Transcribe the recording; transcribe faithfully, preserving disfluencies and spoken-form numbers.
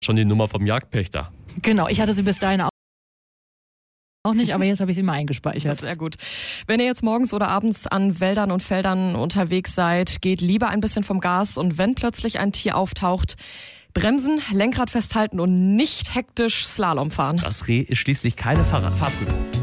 schon die Nummer vom Jagdpächter. Genau, ich hatte sie bis dahin auch. Auch nicht, aber jetzt habe ich sie mal eingespeichert. Sehr gut. Wenn ihr jetzt morgens oder abends an Wäldern und Feldern unterwegs seid, geht lieber ein bisschen vom Gas und wenn plötzlich ein Tier auftaucht, bremsen, Lenkrad festhalten und nicht hektisch Slalom fahren. Das Reh ist schließlich keine Fahrrad- Fahrprüfung.